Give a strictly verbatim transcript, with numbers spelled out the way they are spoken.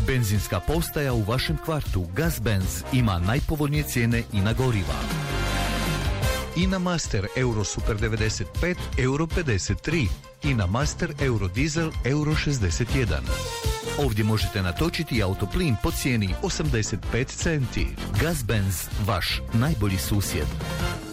Benzinska postaja u vašem kvartu Gazbenz ima najpovoljnije cijene i na goriva. Ina Master Euro Super devedeset pet euro pedeset tri, Ina Master Euro Diesel euro šezdeset jedan. Ovdje možete natočiti autoplin po cijeni osamdeset pet centi. Gazbenz, vaš najbolji susjed.